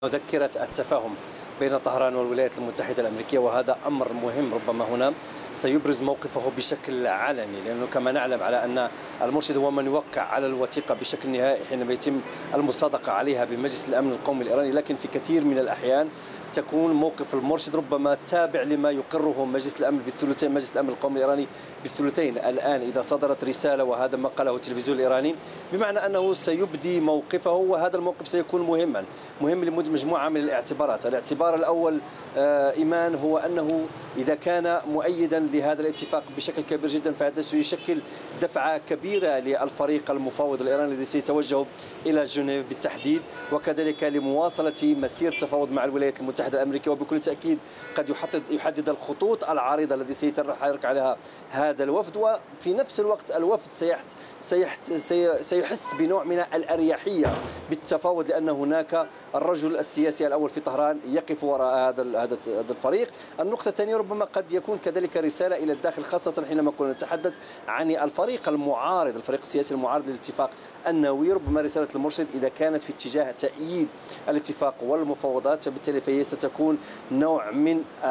مذكرة التفاهم بين طهران والولايات المتحدة الأمريكية، وهذا أمر مهم. ربما هنا سيبرز موقفه بشكل علني، لأنه كما نعلم على أن المرشد هو من يوقع على الوثيقة بشكل نهائي حينما يتم المصادقة عليها بمجلس الأمن القومي الإيراني، لكن في كثير من الأحيان تكون موقف المرشد ربما تابع لما يقره مجلس الأمن بالثلثين، مجلس الأمن القومي الإيراني بالثلثين. الآن إذا صدرت رسالة، وهذا ما قاله التلفزيون الإيراني، بمعنى أنه سيبدي موقفه، وهذا الموقف سيكون مهم لمجموعة من الاعتبارات. الاعتبار الأول إيمان هو أنه إذا كان مؤيدا لهذا الاتفاق بشكل كبير جدا، فهذا سيشكل دفعة كبيرة للفريق المفاوض الإيراني الذي سيتوجه إلى جنيف بالتحديد، وكذلك لمواصلة مسيرة التفاوض مع الولايات المتحدة الأمريكية. وبكل تأكيد قد يحدد الخطوط العريضة التي سيتحرك عليها هذا الوفد، وفي نفس الوقت الوفد سيحس بنوع من الأريحية بالتفاوض، لأن هناك الرجل السياسي الأول في طهران يقف وراء هذا الفريق. النقطة الثانية ربما قد يكون كذلك رسالة إلى الداخل، خاصة حينما كنا نتحدث عن الفريق المعارض، الفريق السياسي المعارض للاتفاق النووي. ربما رسالة المرشد إذا كانت في اتجاه تأييد الاتفاق والمفاوضات، فبالتالي فهي ستكون نوع من